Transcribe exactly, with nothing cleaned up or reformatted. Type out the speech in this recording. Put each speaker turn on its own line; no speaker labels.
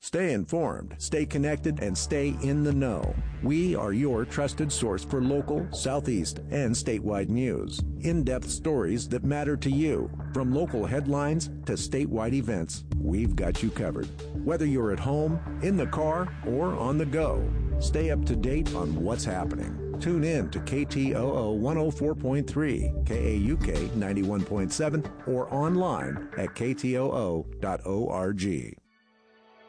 Stay informed, stay connected, and stay in the know. We are your trusted source for local, Southeast, and statewide news. In-depth stories that matter to you. From local headlines to statewide events, we've got you covered. Whether you're at home, in the car, or on the go, stay up to date on what's happening. Tune in to K T O O one oh four point three, K A U K ninety-one point seven, or online at K T O O dot org.